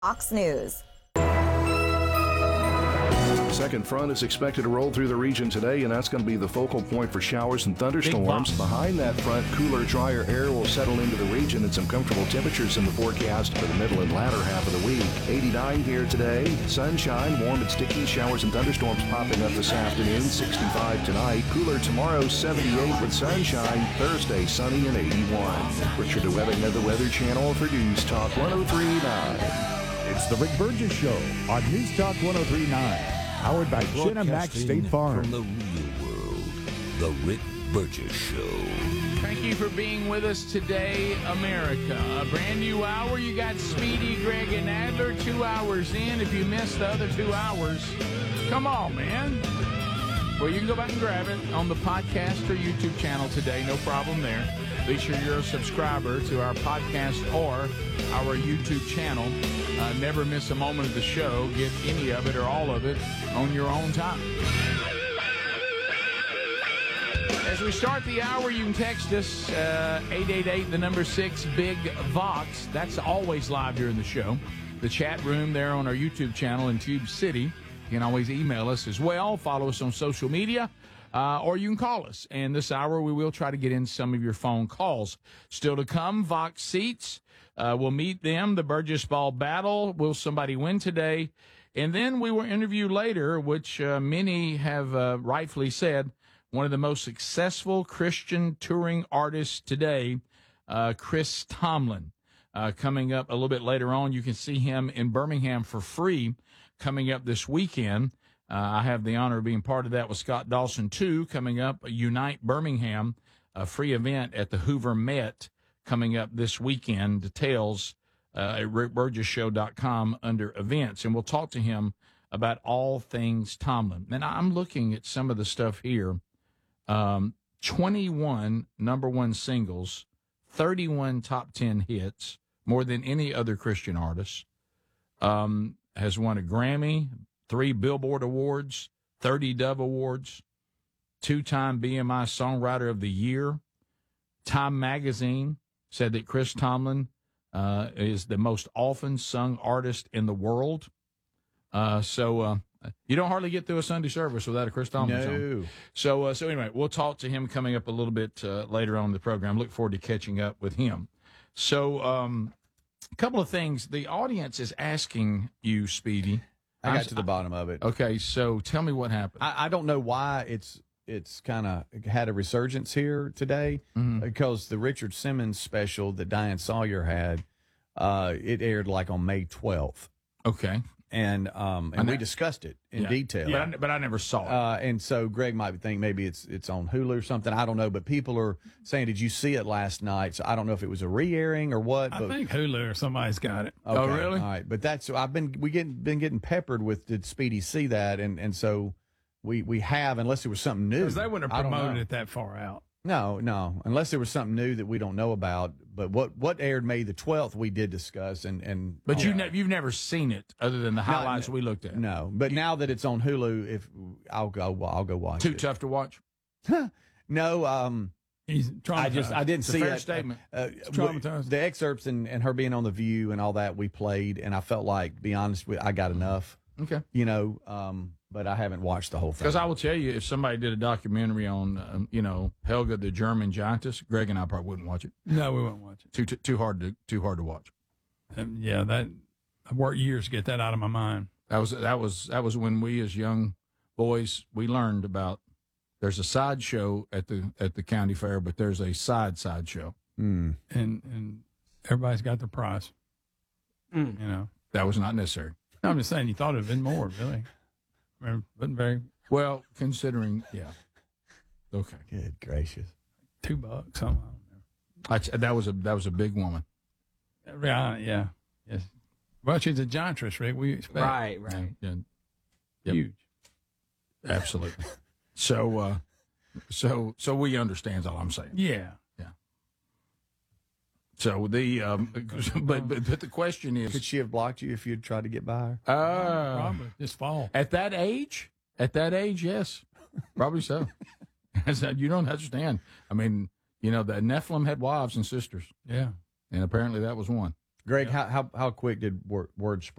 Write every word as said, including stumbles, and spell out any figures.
Fox News. Second front is expected to roll through the region today, and that's going to be the focal point for showers and thunderstorms. Behind that front, cooler, drier air will settle into the region and some comfortable temperatures in the forecast for the middle and latter half of the week. eighty-nine here today. Sunshine, warm and sticky. Showers and thunderstorms popping up this afternoon. sixty-five tonight. Cooler tomorrow, seventy-eight with sunshine. Thursday, sunny and eighty-one. Richard DeWebbing of the Weather Channel for News Talk one oh three point nine. It's the Rick Burgess Show on News Talk one oh three point nine. Powered by Max State Farm. From the real world, the Rick Burgess Show. Thank you for being with us today, America. A brand new hour. You got Speedy, Greg, and Adler two hours in. If you missed the other two hours, come on, man. Well, you can go back and grab it on the podcast or YouTube channel today. No problem there. Be sure you're a subscriber to our podcast or our YouTube channel. Uh, never miss a moment of the show. Get any of it or all of it on your own time. As we start the hour, you can text us uh, eight eight eight, the number six, Big Vox. That's always live during the show. The chat room there on our YouTube channel in Tube City. You can always email us as well. Follow us on social media. Uh, or you can call us. And this hour, we will try to get in some of your phone calls. Still to come, Vox Seats. Uh, we'll meet them. The Burgess Ball Battle. Will somebody win today? And then we will interview later, which uh, many have uh, rightfully said, one of the most successful Christian touring artists today, uh, Chris Tomlin. Uh, coming up a little bit later on, you can see him in Birmingham for free coming up this weekend. Uh, I have the honor of being part of that with Scott Dawson, too, coming up. Unite Birmingham, a free event at the Hoover Met coming up this weekend. Details uh, at rick burgess show dot com under events. And we'll talk to him about all things Tomlin. And I'm looking at some of the stuff here. Um, twenty-one number one singles, thirty-one top ten hits, more than any other Christian artist. Um, has won a Grammy, three Billboard Awards, thirty Dove Awards, two-time B M I Songwriter of the Year. Time Magazine said that Chris Tomlin uh, is the most often sung artist in the world. Uh, so uh, you don't hardly get through a Sunday service without a Chris Tomlin no. song. So, uh, so anyway, we'll talk to him coming up a little bit uh, later on in the program. Look forward to catching up with him. So um, a couple of things. The audience is asking you, Speedy. I got to the bottom of it. Okay, so tell me what happened. I, I don't know why it's it's kind of had a resurgence here today, mm-hmm. because the Richard Simmons special that Diane Sawyer had, uh, it aired like on May twelfth. Okay. And um and we discussed it in yeah. detail. Yeah, but I, but I never saw it. Uh, and so Greg might think maybe it's it's on Hulu or something. I don't know. But people are saying, did you see it last night? So I don't know if it was a re-airing or what. I but, think Hulu or somebody's got it. Okay, oh, really? All right. But that's I've been we get been getting peppered with, did Speedy see that? And and so we we have, unless there was something new. Because they wouldn't have promoted it that far out. No, no, unless there was something new that we don't know about. But what, what aired May the twelfth, we did discuss. and and But oh, you ne- you've never seen it other than the highlights no, we looked at. No, but now that it's on Hulu, if I'll go, I'll go watch Too it. Too tough to watch? No, um, he's traumatized. I just I didn't it's see a fair it. statement. Uh, it's traumatized. The excerpts and, and her being on The View and all that we played, and I felt like, to be honest with, I got enough. Okay. You know, um, but I haven't watched the whole thing. Because I will tell you, if somebody did a documentary on, um, you know, Helga the German giantess, Greg and I probably wouldn't watch it. No, we won't watch it. Too too, too hard to too hard to watch. Um, yeah, that I worked years to get that out of my mind. That was that was that was when we, as young boys, we learned about. There's a side show at the at the county fair, but there's a side side show, mm. and and everybody's got their price. Mm. You know, that was not necessary. No, I'm just saying, you thought it would have been more, really. It wasn't very well, considering, yeah. Okay. Good gracious. Two bucks, something. I, that was a that was a big woman. Yeah, yeah, yes. Well, she's a giantess, Rick. We expect. Right, right. Yeah. Yep. Huge. Absolutely. so, uh, so, so we understand. All I'm saying. Yeah. So the, um, but, but but the question is, could she have blocked you if you'd tried to get by her? Uh, probably this fall. At that age, at that age, yes, probably so. I said, you don't understand. I mean, you know, the Nephilim had wives and sisters. Yeah, and apparently that was one. Greg, how, how how quick did word, word spread?